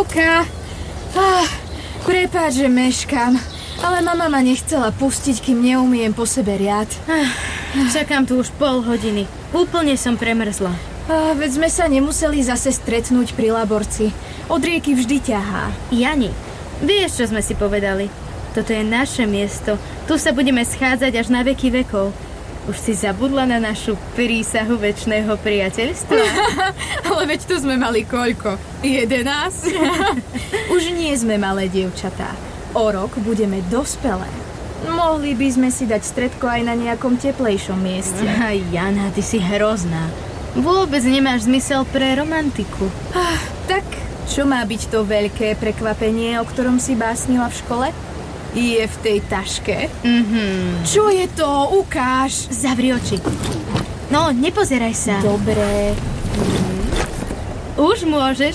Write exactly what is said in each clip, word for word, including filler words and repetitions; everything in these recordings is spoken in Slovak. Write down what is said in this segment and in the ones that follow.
Evka! Ah, prepáč, že meškam, ale mama ma nechcela pustiť, kým neumiem po sebe riad. Ah, čakám tu už pol hodiny. Úplne som premrzla. Ah, veď sme sa nemuseli zase stretnúť pri Laborci. Od rieky vždy ťahá. Jani, vieš, čo sme si povedali? Toto je naše miesto. Tu sa budeme schádzať až na veky vekov. Už si zabudla na našu prísahu večného priateľstva? Ale veď tu sme mali koľko? jedenásť? Už nie sme malé dievčatá. O rok budeme dospelé. Mohli by sme si dať stredko aj na nejakom teplejšom mieste. Aj Jana, ty si hrozná. Vôbec nemáš zmysel pre romantiku. Ah, tak, čo má byť to veľké prekvapenie, o ktorom si básnila v škole? Je v tej taške? Mhm. Čo je to? Ukáž. Zavri oči. No, nepozeraj sa. Dobre. Mhm. Už môžeš.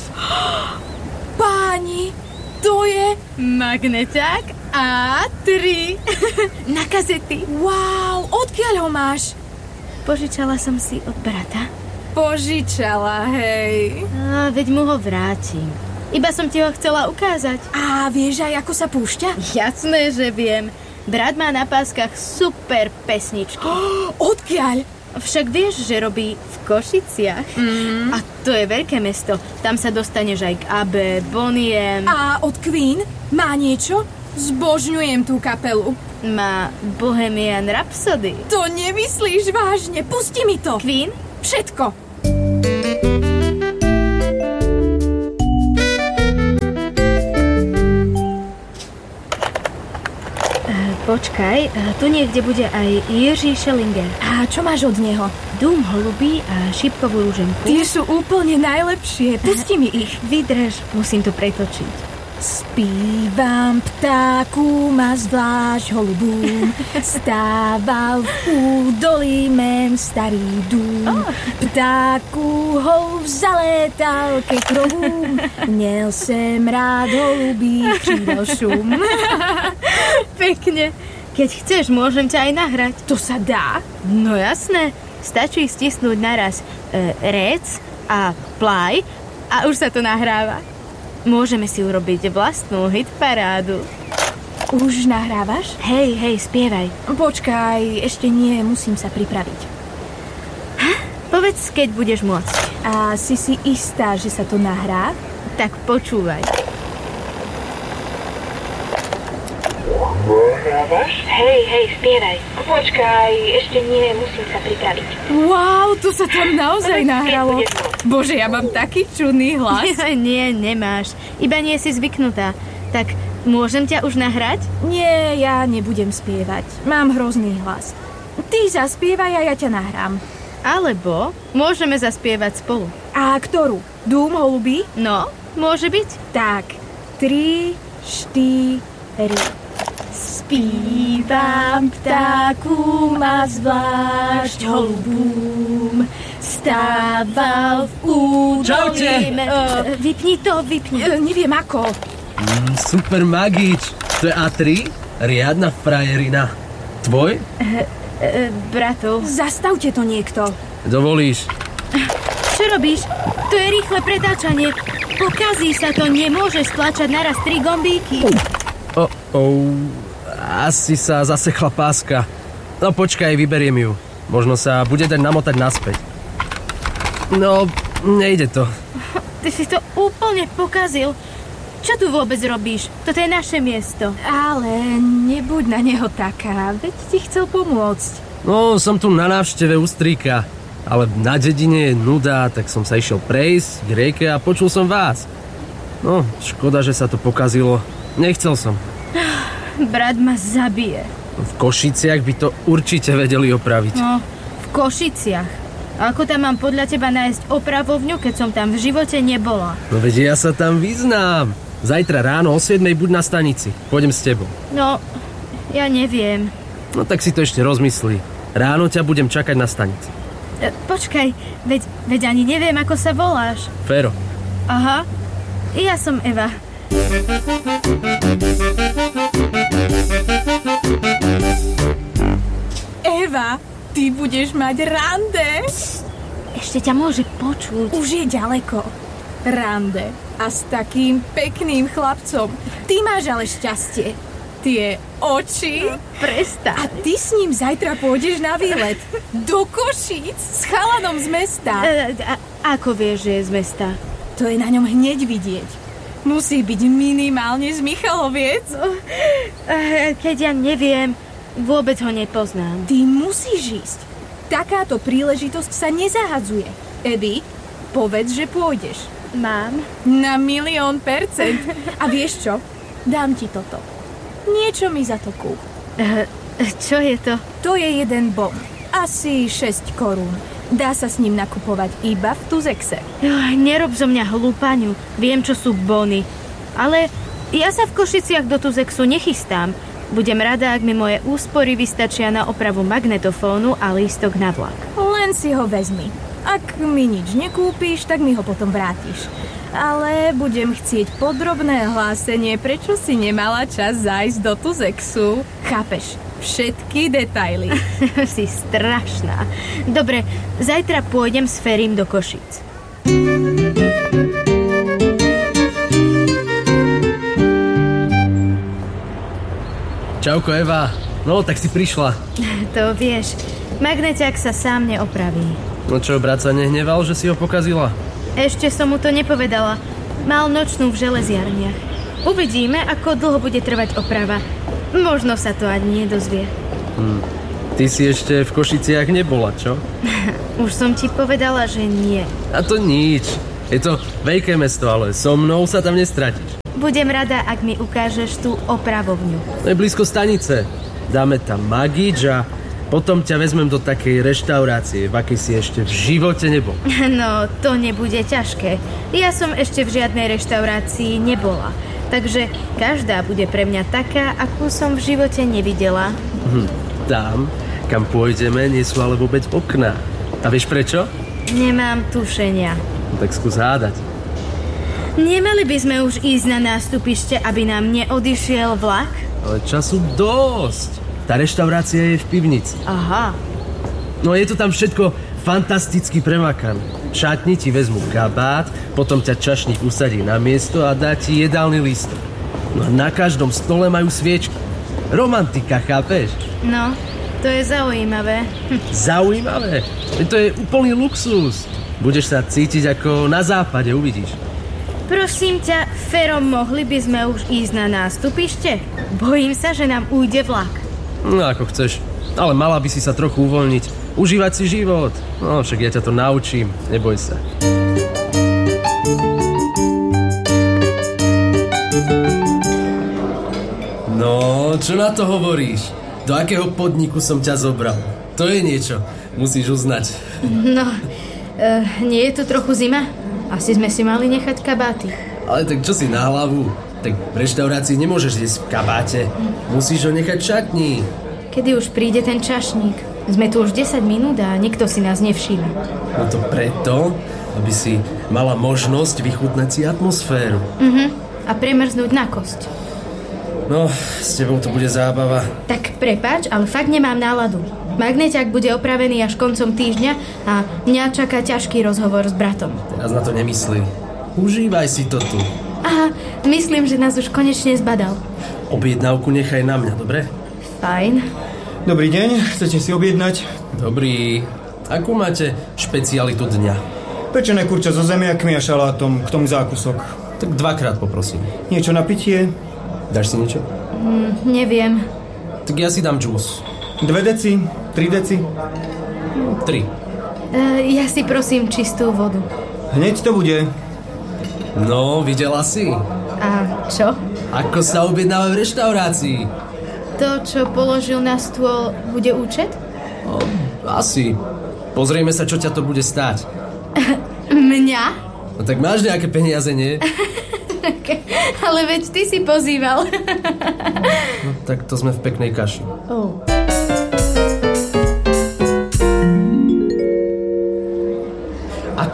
Páni, to je magneták á tri. Na kazety. Wow, odkiaľ ho máš? Požičala som si od brata. Požičala, hej. A, veď mu ho vrátim. Iba som ti ho chcela ukázať. A vieš aj, ako sa púšťa? Jasné, že viem. Brat má na páskach super pesničky. Oh, odkiaľ? Však vieš, že robí v Košiciach. Mm. A to je veľké mesto. Tam sa dostaneš aj k Abbe, Boniem. A od Queen? Má niečo? Zbožňujem tú kapelu. Má Bohemian Rhapsody. To nemyslíš vážne? Pusti mi to. Queen? Všetko. Počkaj, tu niekde bude aj Jiří Schellinger. A čo máš od neho? Dům holubí a šípkovú ruženku. Tie sú úplne najlepšie. Pusti mi ich. Vydrž, musím to pretočiť. Spívam ptáku, má zvlášť holubům, stával v údolí mém starý dům. Oh. Ptáku holub zalétal ke krovům, měl jsem rád holubí, přidal šum. Pekne. Keď chceš, môžem ťa aj nahrať. To sa dá? No jasné. Stačí stisnúť naraz e, rec a play a už sa to nahráva. Môžeme si urobiť vlastnú hitparádu. Už nahrávaš? Hej, hej, spievaj. Počkaj, ešte nie, musím sa pripraviť. Ha? Povedz, keď budeš môcť. A si si istá, že sa to nahrá? Tak počúvaj. Nahrávaš? Hej, hej, spievaj. Počkaj, ešte nie, musím sa pripraviť. Wow, to sa tam naozaj nahralo. Bože, ja mám taký čudný hlas. Nie, nemáš. Iba nie si zvyknutá. Tak môžem ťa už nahrať? Nie, ja nebudem spievať. Mám hrozný hlas. Ty zaspievaj a ja ťa nahrám. Alebo môžeme zaspievať spolu. A ktorú? Dům holubí? No, môže byť. Tak, tri, štyri. Spívam ptákům a zvlášť holubům, stával v údolí. Uh, vypni to, vypni. Uh, neviem ako. Mm, super magič. To je á tri? Riadna frajerina. Tvoj? Uh, uh, bratov. Zastavte to niekto. Dovolíš. Čo robíš? To je rýchle pretáčanie. Pokazí sa to, nemôžeš stlačať naraz tri gombíky. Oh, oh. Asi sa zasechla páska. No počkaj, vyberiem ju. Možno sa bude dať namotať naspäť. No, nejde to. Ty si to úplne pokazil. Čo tu vôbec robíš? Toto je naše miesto. Ale nebuď na neho taká, veď ti chcel pomôcť. No, som tu na návšteve u strýka. Ale na dedine je nuda, tak som sa išiel prejsť k rieke a počul som vás. No, škoda, že sa to pokazilo. Nechcel som. Brat ma zabije. V Košiciach by to určite vedeli opraviť. No, v Košiciach. A ako tam mám podľa teba nájsť opravovňu, keď som tam v živote nebola? No veď ja sa tam vyznám. Zajtra ráno o siedmej buď na stanici. Pôjdem s tebou. No, ja neviem. No tak si to ešte rozmyslí. Ráno ťa budem čakať na stanici. E, počkaj, veď, veď ani neviem, ako sa voláš. Fero. Aha, ja som Eva. Eva, ty budeš mať rande. Ešte ťa môže počuť. Už je ďaleko. Rande. A s takým pekným chlapcom. Ty máš ale šťastie. Tie oči. Prestaň. A ty s ním zajtra pôjdeš na výlet. Do Košíc s chalanom z mesta. E, a, ako vieš, že je z mesta? To je na ňom hneď vidieť. Musí byť minimálne z Michaloviec. E, keď ja neviem, vôbec ho nepoznám. Ty musíš ísť. Takáto príležitosť sa nezahadzuje. Evi, povedz, že pôjdeš. Mám? Na milión percent. A vieš čo? Dám ti toto. Niečo mi za to kúp. E, čo je to? To je jeden bon. Asi šesť korún. Dá sa s ním nakupovať iba v Tuzexe. Joj, nerob zo mňa hlúpaňu. Viem, čo sú bony. Ale ja sa v Košiciach do Tuzexu nechystám. Budem rada, ak mi moje úspory vystačia na opravu magnetofónu a lístok na vlak. Len si ho vezmi. Ak mi nič nekúpíš, tak mi ho potom vrátiš. Ale budem chcieť podrobné hlásenie, prečo si nemala čas zájsť do Tuzexu. Chápeš? Všetky detaily. Si strašná. Dobre, zajtra pôjdem s ferím do Košíc. Čauko, Eva. No, tak si prišla. To vieš, magneťák sa sám neopraví. No čo, brat sa nehneval, že si ho pokazila? Ešte som mu to nepovedala. Mal nočnú v železiarniach. Uvidíme, ako dlho bude trvať oprava. Možno sa to ani nedozvie. Hm. Ty si ešte v Košiciach nebola, čo? Už som ti povedala, že nie. A to nič. Je to veľké mesto, ale so mnou sa tam nestratíš. Budem rada, ak mi ukážeš tú opravovňu. To je blízko stanice. Dáme tam magič a potom ťa vezmem do takej reštaurácie, v akej si ešte v živote nebol. No, to nebude ťažké. Ja som ešte v žiadnej reštaurácii nebola. Takže každá bude pre mňa taká, akú som v živote nevidela. Hm, tam, kam pôjdeme, nie sú ale vôbec okná. A vieš prečo? Nemám tušenia. No, tak skús hádať. Nemali by sme už ísť na nástupište, aby nám neodišiel vlak? Ale času dosť. Tá reštaurácia je v pivnici. Aha. No je to tam všetko fantasticky premakané. Šatni ti vezmu kabát, potom ťa čašník usadí na miesto a dá ti jedálny lístok. No a na každom stole majú sviečky. Romantika, chápeš? No, to je zaujímavé. Hm. Zaujímavé? To je úplný luxus. Budeš sa cítiť ako na západe, uvidíš. Prosím ťa, Fero, mohli by sme už ísť na nástupište? Bojím sa, že nám ujde vlak. No ako chceš, ale mala by si sa trochu uvoľniť. Užívať si život. No však ja ťa to naučím, neboj sa. No, čo na to hovoríš? Do akého podniku som ťa zobral? To je niečo, musíš uznať. No, uh, nie je tu trochu zima? Asi sme si mali nechať kabáty. Ale tak čo si na hlavu? Tak v reštaurácii nemôžeš jesť v kabáte. Musíš ho nechať v šatni. Kedy už príde ten čašník? Sme tu už desať minút a nikto si nás nevšíma. No to preto, aby si mala možnosť vychutnať si atmosféru. Uh-huh. A premrznúť na kosť. No, s tebou to bude zábava. Tak prepáč, ale fakt nemám náladu. Magneťák bude opravený až koncom týždňa a mňa čaká ťažký rozhovor s bratom. Teraz na to nemyslí. Užívaj si to tu. Aha, myslím, že nás už konečne zbadal. Objednávku nechaj na mňa, dobre? Fajn. Dobrý deň, chcete si objednať? Dobrý. Akú máte špecialitu dňa? Pečené kurča so zemiakmi a šalátom, k tomu zákusok. Tak dvakrát poprosím. Niečo na pitie? Dáš si niečo? Mm, neviem. Tak ja si dám džús. Dve deci? Tri deci? Tri. Uh, ja si prosím čistú vodu. Hneď to bude. No, videla si? A čo? Ako sa objednáva v reštaurácii? To, čo položil na stôl, bude účet? No, asi. Pozrieme sa, čo ťa to bude stáť. Mňa? No tak máš nejaké peniaze, nie? Ale veď ty si pozýval. No tak to sme v peknej kaši. Oh. Ako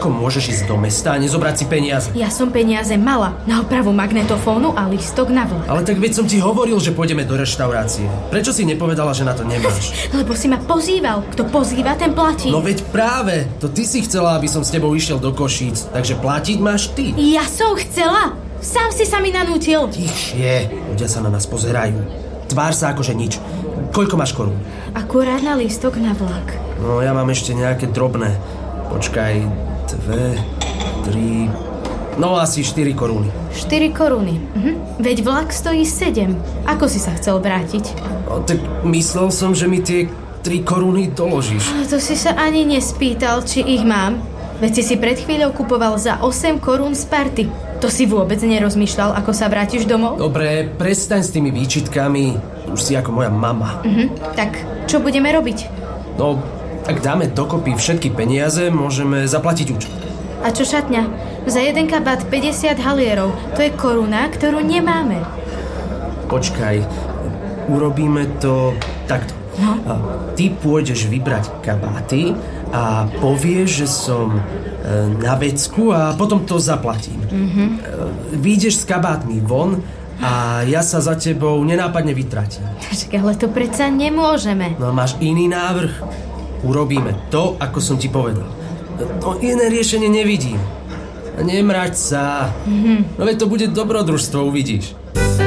Ako môžeš ísť do mesta a nezobrať si peniaze? Ja som peniaze mala na opravu magnetofónu a lístok na vlak. Ale tak veď som ti hovoril, že pôjdeme do reštaurácie. Prečo si nepovedala, že na to nemáš? Lebo si ma pozýval. Kto pozýva, ten platí. No veď práve. To ty si chcela, aby som s tebou išiel do Košíc. Takže platiť máš ty. Ja som chcela. Sám si sa mi nanútil. Tichšie. Ľudia sa na nás pozerajú. Tvár sa akože nič. Koľko máš korún? Akurát na lístok na vlak. No ja mám ešte nejaké drobné. Počkaj, dve, tri... No asi štyri koruny. štyri koruny. Mhm. Veď vlak stojí sedem. Ako si sa chcel vrátiť? No tak myslel som, že mi tie tri koruny doložíš. To si sa ani nespýtal, či ich mám. Veď si si pred chvíľou kupoval za osem korún z party. To si vôbec nerozmýšľal, ako sa vrátiš domov? Dobre, prestaň s tými výčitkami. Už si ako moja mama. Mhm. Tak, čo budeme robiť? No, ak dáme dokopy všetky peniaze, môžeme zaplatiť účet. A čo šatňa? Za jeden kabát päťdesiat halierov. To je koruna, ktorú nemáme. Počkaj, urobíme to takto. No. Ty pôjdeš vybrať kabáty a povieš, že som na vecku a potom to zaplatím. Mm-hmm. Vyjdeš s kabátmi von a ja sa za tebou nenápadne vytratím. Ale to predsa nemôžeme. No máš iný návrh? Urobíme to, ako som ti povedal. To iné riešenie nevidím. Nemrať sa. Mm-hmm. No veď to bude dobrodružstvo, uvidíš.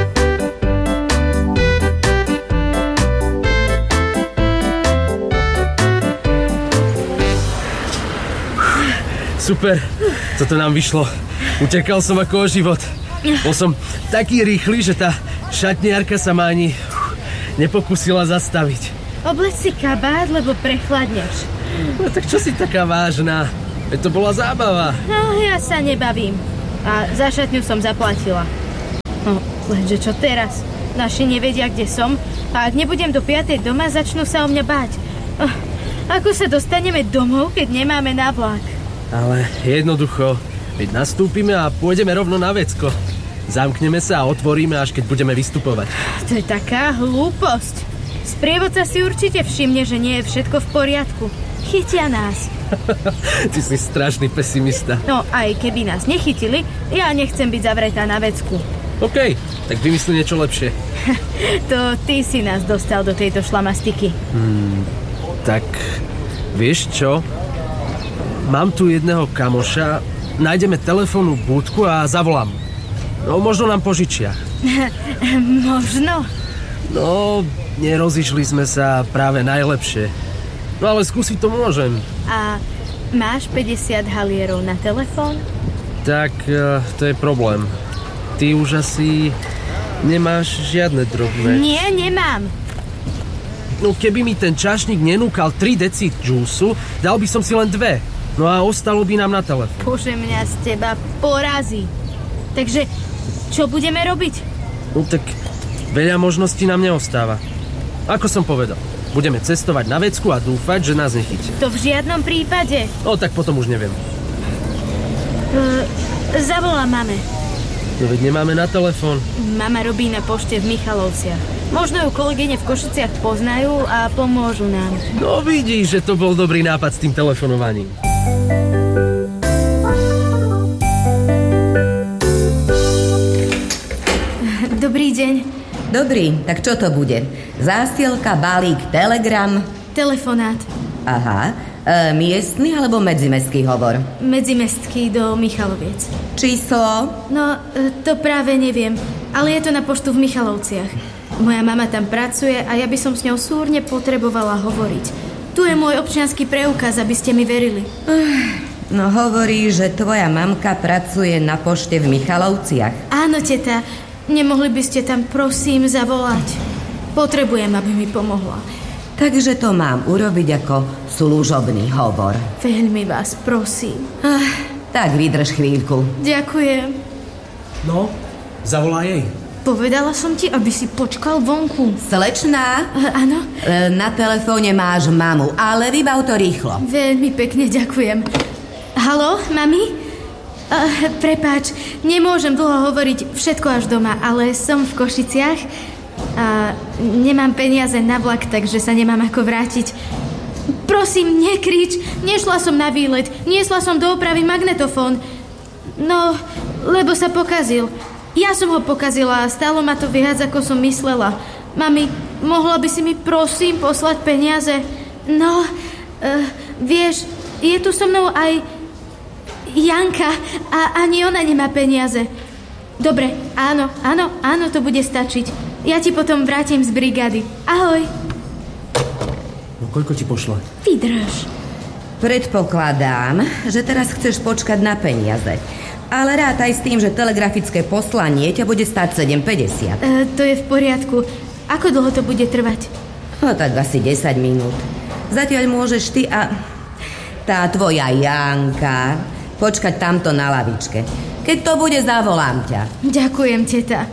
Super, toto nám vyšlo. Utekal som ako o život. Bol som taký rýchly, že tá šatniarka sa ma ani nepokúsila zastaviť. Obleď si kabát, lebo prechladneš. No tak čo si taká vážna? Veď to bola zábava. No, ja sa nebavím. A za šatňu som zaplatila. No, lenže čo teraz? Naši nevedia, kde som. A ak nebudem do piatej doma, začnú sa o mňa báť. Oh, ako sa dostaneme domov, keď nemáme na vlak? Ale jednoducho, veď nastúpime a pôjdeme rovno na vecko. Zamkneme sa a otvoríme, až keď budeme vystupovať. To je taká hlúposť. Sprievodca si určite všimne, že nie je všetko v poriadku. Chytia nás. Ty si strašný pesimista. No, aj keby nás nechytili, ja nechcem byť zavretá na vecku. OK, tak vymysli niečo lepšie. To ty si nás dostal do tejto šlamastiky. Hmm, tak vieš čo? Mám tu jedného kamoša, nájdeme telefónnu búdku a zavolám. No, možno nám požičia. Možno? No, nerozišli sme sa práve najlepšie. No ale skúsiť to môžem. A máš päťdesiat halierov na telefón? Tak, to je problém. Ty už asi nemáš žiadne drobné. Nie, nemám. No keby mi ten čašník nenúkal tri deci džúsu, dal by som si len dve. No a ostalo by nám na telefón. Bože, mňa z teba porazí. Takže, čo budeme robiť? No tak veľa možností nám neostáva. Ako som povedal, budeme cestovať na vecku a dúfať, že nás nechytia. To v žiadnom prípade. No tak potom už neviem. Uh, zavolám mame. No veď nemáme na telefón. Mama robí na pošte v Michalovciach. Možno ju kolegyne v Košiciach poznajú a pomôžu nám. No vidíš, že to bol dobrý nápad s tým telefonovaním. Dobrý deň. Dobrý, tak čo to bude? Zásielka, balík, telegram? Telefonát. Aha, e, miestny alebo medzimestský hovor? Medzimestský do Michaloviec. Číslo? No, e, to práve neviem, ale je to na poštu v Michalovciach. Moja mama tam pracuje a ja by som s ňou súrne potrebovala hovoriť. Tu je môj občiansky preukaz, aby ste mi verili. No hovorí, že tvoja mamka pracuje na pošte v Michalovciach. Áno, teta. Nemohli by ste tam prosím zavolať? Potrebujem, aby mi pomohla. Takže to mám urobiť ako služobný hovor. Veľmi vás prosím. Ah, tak vydrž chvíľku. Ďakujem. No, zavolaj jej. Povedala som ti, aby si počkal vonku. Slečná? Uh, áno? E, na telefóne máš mamu, ale vybav to rýchlo. Veľmi pekne ďakujem. Haló, mami? Uh, prepáč, nemôžem dlho hovoriť všetko až doma, ale som v Košiciach a nemám peniaze na vlak, takže sa nemám ako vrátiť. Prosím, nekrič. Nešla som na výlet. Niesla som do opravy magnetofón. No, lebo sa pokazil. Ja som ho pokazila a stálo ma to viac, ako som myslela. Mami, mohla by si mi prosím poslať peniaze? No, uh, vieš, je tu so mnou aj Janka a ani ona nemá peniaze. Dobre, áno, áno, áno, to bude stačiť. Ja ti potom vrátim z brigády. Ahoj. No koľko ti pošle? Vydrž. Predpokladám, že teraz chceš počkať na peniaze. Ale rátaj s tým, že telegrafické poslanie ťa bude stáť sedem päťdesiat. Uh, to je v poriadku. Ako dlho to bude trvať? No tak asi desať minút. Zatiaľ môžeš ty a tá tvoja Janka počkať tamto na lavičke. Keď to bude, zavolám ťa. Ďakujem, teta.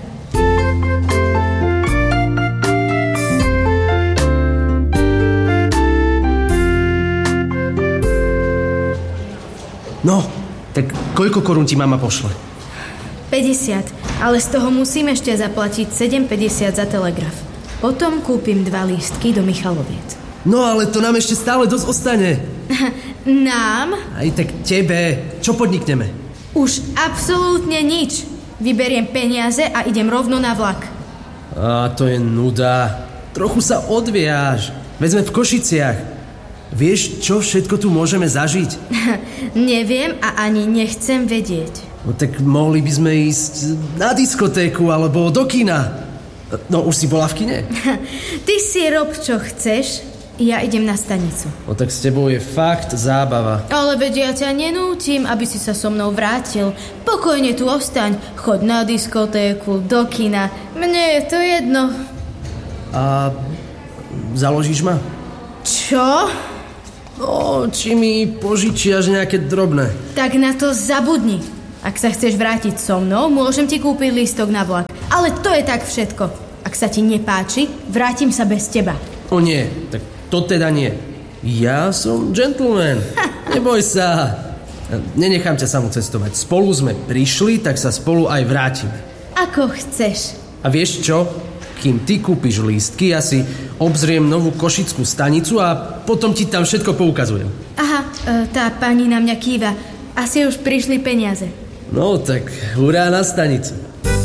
No, tak koľko korún ti mama pošle? päťdesiat, ale z toho musím ešte zaplatiť sedem päťdesiat za telegraf. Potom kúpim dva lístky do Michaloviec. No, ale to nám ešte stále dosť ostane. Nám? Aj tak tebe. Čo podnikneme? Už absolútne nič. Vyberiem peniaze a idem rovno na vlak. Á, to je nuda. Trochu sa odviaž. Veď sme v Košiciach. Vieš, čo všetko tu môžeme zažiť? Neviem a ani nechcem vedieť. No tak mohli by sme ísť na diskotéku alebo do kina. No, už si bola v kine? Ty si rob, čo chceš. Ja idem na stanicu. No tak s tebou je fakt zábava. Ale veď ja ťa nenútim, aby si sa so mnou vrátil. Pokojne tu ostaň. Choď na diskotéku, do kina. Mne je to jedno. A založíš ma? Čo? No, či mi požičiaš nejaké drobné. Tak na to zabudni. Ak sa chceš vrátiť so mnou, môžem ti kúpiť lístok na vlak. Ale to je tak všetko. Ak sa ti nepáči, vrátim sa bez teba. O nie, tak to teda nie. Ja som gentleman. Neboj sa. Nenechám ťa samú cestovať. Spolu sme prišli, tak sa spolu aj vrátime. Ako chceš. A vieš čo? Kým ty kúpiš lístky, ja si obzriem novú košickú stanicu a potom ti tam všetko poukazujem. Aha, tá pani na mňa kýva. Asi už prišli peniaze. No tak, hurá na stanicu.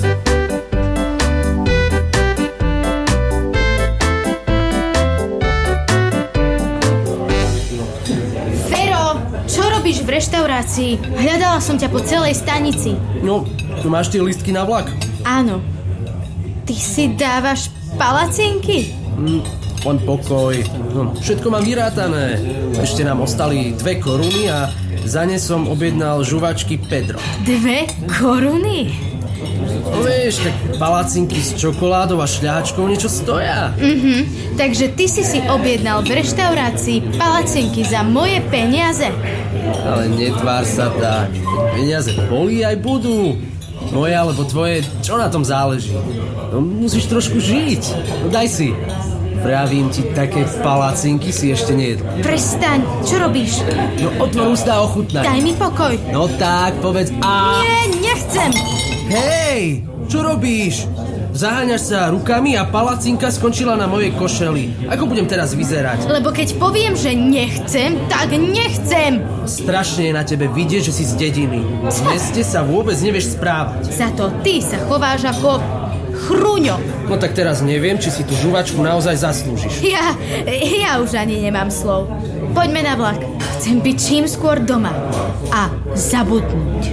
Fero, čo robíš v reštaurácii? Hľadala som ťa po celej stanici. No, tu máš tie lístky na vlak. Áno. Ty si dávaš palacinky? Hm, len pokoj. No, všetko mám vyrátané. Ešte nám ostali dve koruny a za ne som objednal žuvačky Pedro. Dve koruny? No vieš, tak palacinky s čokoládou a šľahačkou niečo stoja. Mhm, takže ty si si objednal v reštaurácii palacinky za moje peniaze. Ale netvár sa tak. Peniaze boli aj budú. Moje alebo tvoje, čo na tom záleží? No, musíš trošku žiť. No daj si. Pravím ti, také palacinky si ešte nejedol. Prestaň, čo robíš? No otvor ústa a ochutnaj. Daj mi pokoj. No tak, povedz a... Nie, nechcem. Hej, čo robíš? Zaháňaš sa rukami a palacinka skončila na mojej košeli. Ako budem teraz vyzerať? Lebo keď poviem, že nechcem, tak nechcem. Strašne je na tebe vidieť, že si z dediny. V meste sa vôbec nevieš správať. Za to ty sa chováš ako chruňo. No tak teraz neviem, či si tú žuvačku naozaj zaslúžiš. Ja, ja už ani nemám slov. Poďme na vlak. Chcem byť čím skôr doma. A zabudnúť.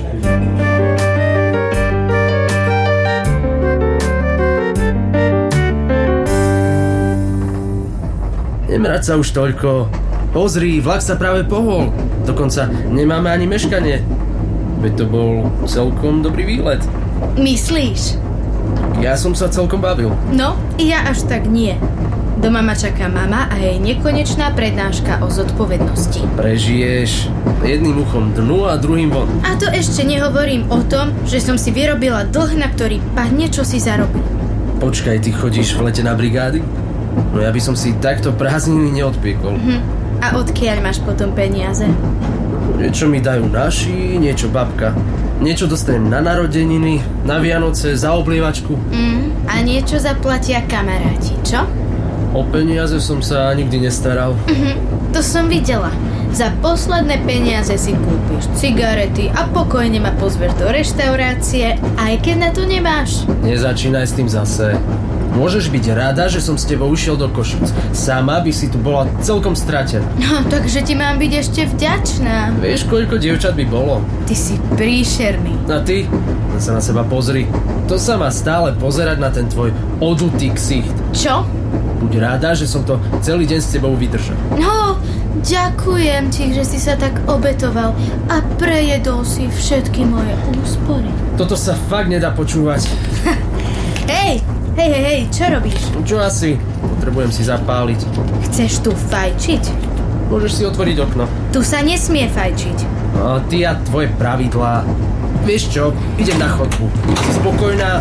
Nemrať sa už toľko. Pozri, vlak sa práve pohol. Dokonca nemáme ani meškanie. Veď to bol celkom dobrý výlet. Myslíš? Ja som sa celkom bavil. No, ja až tak nie. Doma ma čaká mama a jej nekonečná prednáška o zodpovednosti. Prežiješ jedným uchom dnu a druhým von. A to ešte nehovorím o tom, že som si vyrobila dlh, na ktorý padne, čo si zarobí. Počkaj, ty chodíš v lete na brigády? No ja by som si takto prázdniny neodpiekol. Hm. A odkiaľ máš potom peniaze? Niečo mi dajú naši, niečo babka. Niečo dostanem na narodeniny, na Vianoce, za oblievačku. Mm, a niečo zaplatia kamaráti, čo? O peniaze som sa nikdy nestaral. Mhm, to som videla. Za posledné peniaze si kúpiš cigarety a pokojne ma pozveš do reštaurácie, aj keď na to nemáš. Nezačínaj s tým zase. Môžeš byť rada, že som s tebou išiel do Košíc. Sama by si tu bola celkom stratená. No, takže ti mám byť ešte vďačná. Vieš, koľko dievčat by bolo? Ty si príšerný. A ty? Len sa na seba pozri. To sa má stále pozerať na ten tvoj odutý ksicht. Čo? Buď rada, že som to celý deň s tebou vydržal. No, ďakujem ti, že si sa tak obetoval a prejedol si všetky moje úspory. Toto sa fakt nedá počúvať. Hej, hej, hej, hej, čo robíš? Čo asi? Potrebujem si zapáliť. Chceš tu fajčiť? Môžeš si otvoriť okno. Tu sa nesmie fajčiť. A ty a tvoje pravidlá. Vieš čo? Idem na chodbu. Si spokojná?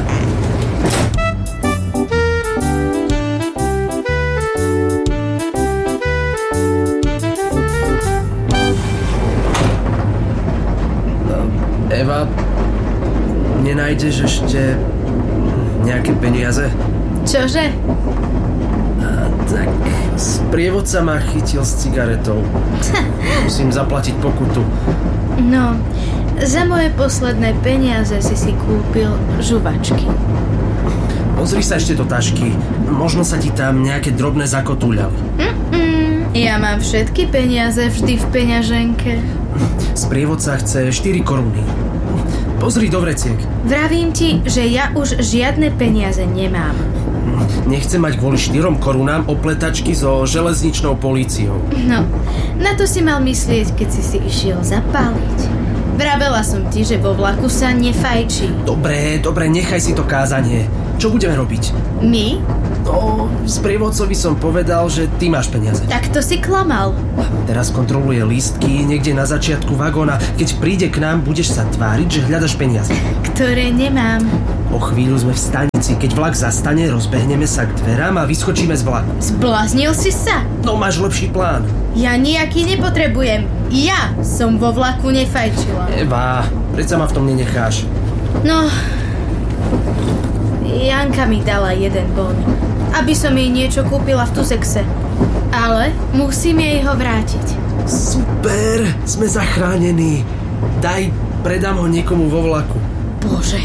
Eva, nenájdeš ešte nejaké peniaze? Čože? A, tak sprievodca ma chytil s cigaretou. Musím zaplatiť pokutu. No, za moje posledné peniaze si si kúpil žuvačky. Pozri sa ešte do tašky. Možno sa ti tam nejaké drobné zakotúľali. Mm-mm, ja mám všetky peniaze vždy v peňaženke. Sprievodca chce štyri koruny. Pozri do vreciek. Vravím ti, že ja už žiadne peniaze nemám. Nechcem mať kvôli štyrom korunám opletačky so železničnou políciou. No, na to si mal myslieť, keď si si išiel zapáliť. Vravela som ti, že vo vlaku sa nefajčí. Dobre, dobre, nechaj si to kázanie. Čo budeme robiť? My? No, sprievodcovi som povedal, že ty máš peniaze. Tak to si klamal. Teraz kontroluje lístky niekde na začiatku vagóna. Keď príde k nám, budeš sa tváriť, že hľadaš peniaze. Ktoré nemám. O chvíľu sme v stanici. Keď vlak zastane, rozbehneme sa k dverám a vyskočíme z vlaku. Zbláznil si sa? No, máš lepší plán. Ja nejaký nepotrebujem. Ja som vo vlaku nefajčila. Eva, predsa ma v tom nenecháš. No, Janka mi dala jeden bon, aby som jej niečo kúpila v Tuzexe. Ale musím jej ho vrátiť. Super, sme zachránení. Daj, predám ho niekomu vo vlaku. Bože.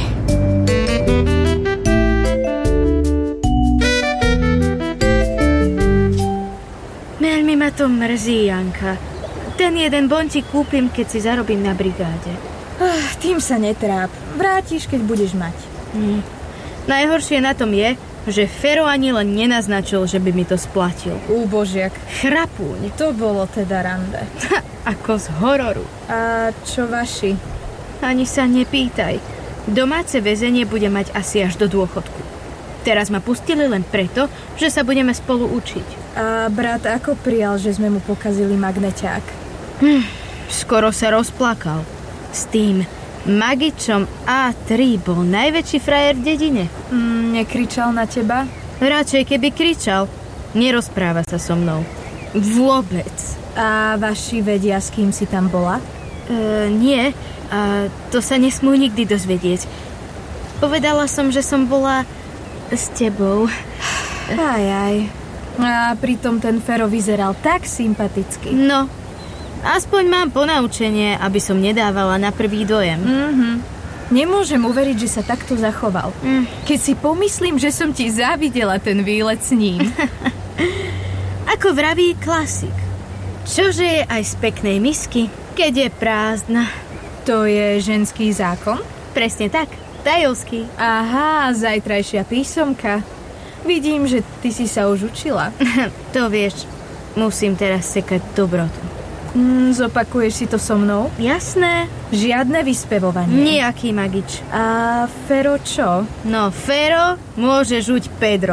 Veľmi ma to mrzí, Janka. Ten jeden bon ti kúpim, keď si zarobím na brigáde. Ah, tým sa netráp. Vrátiš, keď budeš mať. Hm. Najhoršie na tom je, že Fero ani len nenaznačil, že by mi to splatil. Úbožiak. Chrapúň. To bolo teda rande. Ako z hororu. A čo vaši? Ani sa nepýtaj. Domáce väzenie bude mať asi až do dôchodku. Teraz ma pustili len preto, že sa budeme spolu učiť. A brat ako prijal, že sme mu pokazili magneťák? Hm, skoro sa rozplakal. S tým magičom á tri bol najväčší frajer v dedine. Mm, nekričal na teba? Radšej keby kričal. Nerozpráva sa so mnou. Vôbec. A vaši vedia, s kým si tam bola? E, nie. A to sa nesmú nikdy dozvedieť. Povedala som, že som bola s tebou. Aj, aj. A pritom ten Fero vyzeral tak sympaticky. No, aspoň mám ponaučenie, aby som nedávala na prvý dojem. Mhm. Nemôžem uveriť, že sa takto zachoval. Mm. Keď si pomyslím, že som ti závidela ten výlet s ním. Ako vraví klasik. Čože je aj z peknej misky, keď je prázdna. To je ženský zákon? Presne tak. Tajovský. Aha, zajtrajšia písomka. Vidím, že ty si sa už učila. To vieš, musím teraz sekať dobrotu. Mm, zopakuješ si to so mnou? Jasné. Žiadne vyspevovanie. Nejaký magič. A Fero čo? No, Fero môže žuť Pedro.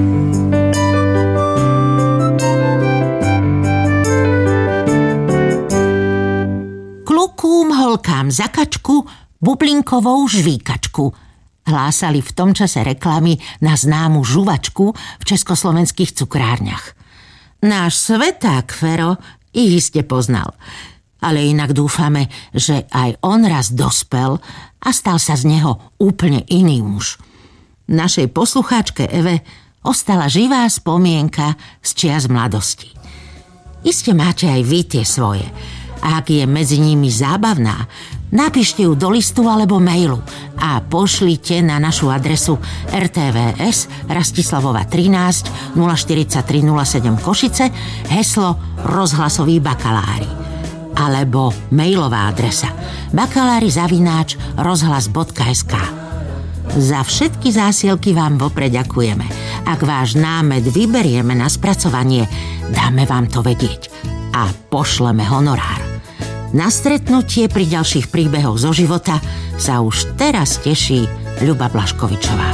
Klukúm holkám zakačku, bublinkovou žvíkačku. Hlásali v tom čase reklamy na známu žuvačku v československých cukrárniach. Náš sveták Fero ich iste poznal. Ale inak dúfame, že aj on raz dospel a stal sa z neho úplne iný muž. Našej poslucháčke Eve ostala živá spomienka z čias mladosti. Iste máte aj vy tie svoje. A ak je medzi nimi zábavná, napíšte ju do listu alebo mailu a pošlite na našu adresu er té vé es Rastislavova trinásť nula štyridsaťtri nula sedem Košice, heslo Rozhlasoví bakalári. Alebo mailová adresa bakalári zavináč rozhlas bodka es ká. Za všetky zásielky vám vopred ďakujeme. Ak váš námed vyberieme na spracovanie, dáme vám to vedieť a pošleme honorár. Na stretnutie pri ďalších príbehoch zo života sa už teraz teší Ľuba Blaškovičová.